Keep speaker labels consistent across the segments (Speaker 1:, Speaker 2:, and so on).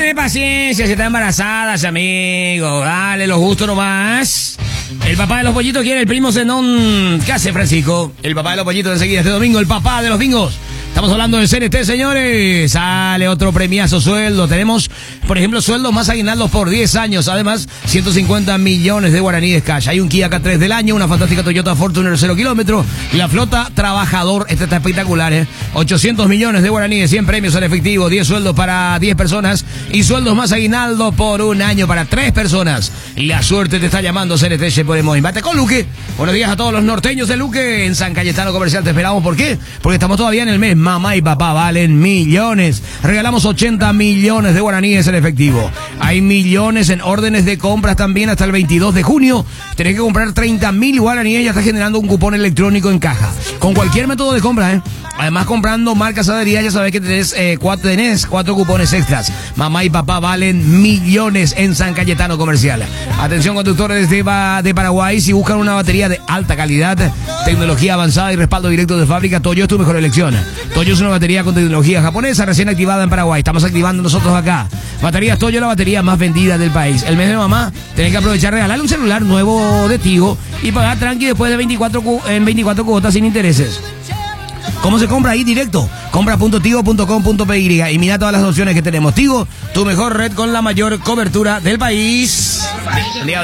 Speaker 1: Téngame paciencia si está embarazada, amigo. Dale los gustos nomás. El papá de los pollitos quiere el primo Zenón. ¿Qué hace, Francisco? El papá de los pollitos enseguida este domingo, el papá de los bingos. Estamos hablando del CNT, señores. Sale otro premiazo sueldo. Tenemos, por ejemplo, sueldos más aguinaldos por 10 años. Además, 150 millones de guaraníes cash. Hay un Kia K3 del año, una fantástica Toyota Fortuner 0 kilómetros. La flota trabajador, esta está espectacular, 800 millones de guaraníes, 100 premios en efectivo, 10 sueldos para 10 personas y sueldos más aguinaldo por un año para 3 personas. Y la suerte te está llamando, CNT. Podemos embate con Luque. Buenos días a todos los norteños de Luque. En San Cayetano Comercial te esperamos. ¿Por qué? Porque estamos todavía en el mes. Mamá y papá valen millones. Regalamos 80 millones de guaraníes en efectivo. Hay millones en órdenes de compras también hasta el 22 de junio. Tenés que comprar 30.000 guaraníes y ya estás generando un cupón electrónico en caja. Con cualquier método de compra, Además, comprando marca Sadería, ya sabés que tenés 4 cupones extras. Mamá y papá valen millones en San Cayetano Comercial. Atención, conductores de Paraguay, si buscan una batería de alta calidad, tecnología avanzada y respaldo directo de fábrica, Toyo es tu mejor elección. Toyo es una batería con tecnología japonesa recién activada en Paraguay. Estamos activando nosotros acá. Baterías Toyo, la batería más vendida del país. El mes de mamá, tenés que aprovechar regalarle un celular nuevo de Tigo y pagar tranqui después de 24 cuotas sin intereses. ¿Cómo se compra ahí directo? Compra.tigo.com.py y mira todas las opciones que tenemos. Tigo, tu mejor red con la mayor cobertura del país. Día.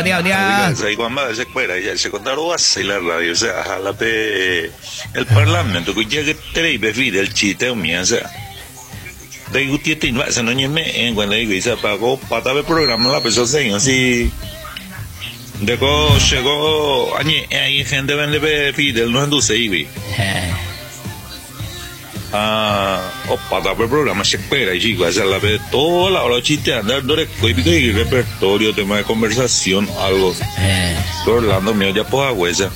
Speaker 2: El Parlamento que llega a prefiere el chiste o mianza. De usted te va a no ñeme en cuando dice pagó para ver programa la persona así. Deco llegó hay gente vende Fidel no induce y o para ver programa se espera y chico hacer la vez toda la hora chiste andar y repertorio tema de conversación algo Orlando mío ya poca huesa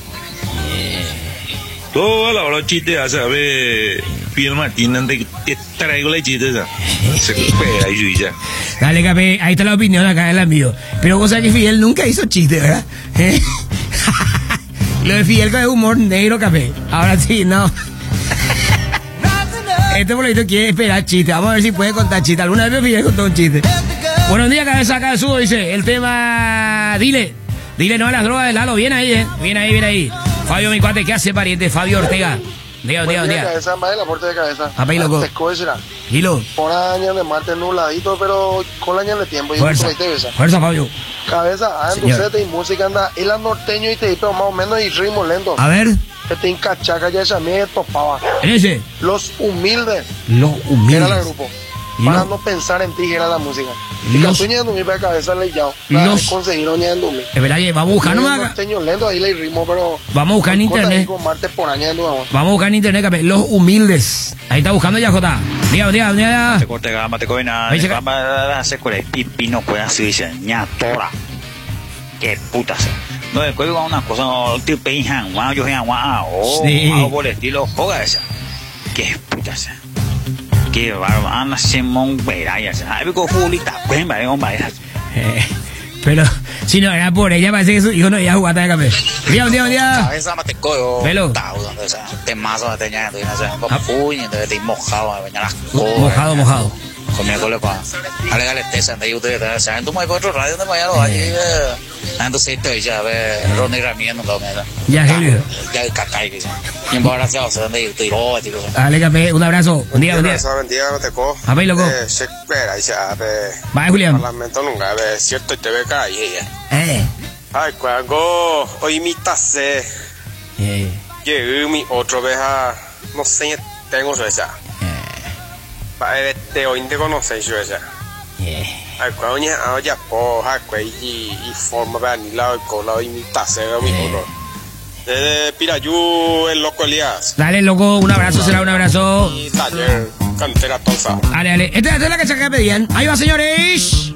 Speaker 2: toda la hora chiste hace a ver Pierre Martín te traigo la chiste esa se espera y ya
Speaker 1: dale Café, ahí está la opinión acá del amigo, pero cosa que Fidel nunca hizo chiste, ¿verdad? Lo de Fidel con el humor negro, Café, ahora sí, no. Este bolito quiere esperar chiste. Vamos a ver si puede contar chiste. Alguna vez Fidel contó un chiste. Buenos días, cabeza acá del sur, dice. El tema... Dile no a las drogas de Lalo. Viene ahí, Viene ahí. Fabio, mi cuate, ¿qué hace, pariente? Fabio Ortega. Diga.
Speaker 3: Cabeza, más de la puerta de cabeza.
Speaker 1: Papá loco. Hilo.
Speaker 3: Por años de Marte nubladito, pero con la año de tiempo.
Speaker 1: Fuerza, Fabio.
Speaker 3: Cabeza, tu y música anda. Y la norteño y te pero más o menos y ritmo lento.
Speaker 1: A ver.
Speaker 3: Que te encachaca ya esa mía topaba.
Speaker 1: ¿Ese?
Speaker 3: Los humildes. Era el grupo. Para no pensar en ti, era la música. Y la sueña de dormir para cabeza le llamo. Conseguir de dormir.
Speaker 1: Es verdad, vamos a buscar nomás.
Speaker 3: Norteño lento, ahí le ritmo, pero.
Speaker 1: Vamos a buscar en internet.
Speaker 3: Marte por año,
Speaker 1: vamos a buscar en internet, Capé. Los humildes. Ahí está buscando ya, Jota. Diga.
Speaker 4: Te corte gama, te coge nada. Vamos a hacer con el pipino, puede ser ñatora. Qué puta sea. No, después va una cosa, tipo peñan, yo por el estilo, joda esa. Qué puta sea. Qué bárbaro, anda Simón Veraya, ¿sabes? Con futbolista, pues,
Speaker 1: pero si no era por ella, parece que su hijo no iba a jugar de Café. Día.
Speaker 4: Esa me te cojo.
Speaker 1: Velo.
Speaker 4: Te mazo de teña, tú no sé, puño, entonces te mojado, me bañar las
Speaker 1: cosas. Mojado.
Speaker 4: Con mi cole pa. Alegale tesa, ande ustedes, ¿saben? Tú me voy otro radio de mañana allí. Entonces estoy ya ve Ronnie Ramírez no lo meta.
Speaker 1: Ya Helio.
Speaker 4: Ya el cacay que y en gracias a donde estoy tío.
Speaker 1: Dale Café, un abrazo. Un día.
Speaker 3: Bendiga, no te cojo.
Speaker 1: A ver, loco.
Speaker 3: Se espera y se abre.
Speaker 1: Vaya, Julián.
Speaker 3: Lamento nunca ve cierto y te ve calle. Ay, cuando hoy mi tase. Llegué mi otra vez a no sé, tengo esa. Para este hoy te conoces yo esa. Ay, cuando ya po, y forma para ni lado y colado y mi tase mi color. Desde Pirayú, el loco Elías.
Speaker 1: Dale, loco, un abrazo, será un abrazo.
Speaker 3: Y taller, cantera tosa.
Speaker 1: Dale. Esta es la que se pedían. Ahí va, señores.